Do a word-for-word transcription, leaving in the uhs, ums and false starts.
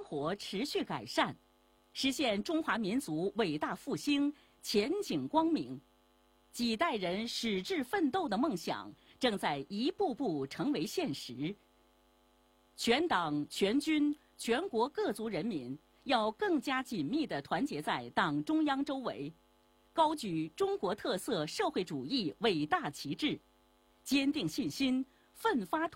活持续改善，实现中华民族伟大复兴前景光明。几代人矢志奋斗的梦想正在一步步成为现实。全党全军全国各族人民要更加紧密地团结在党中央周围，高举中国特色社会主义伟大旗帜，坚定信心，奋发图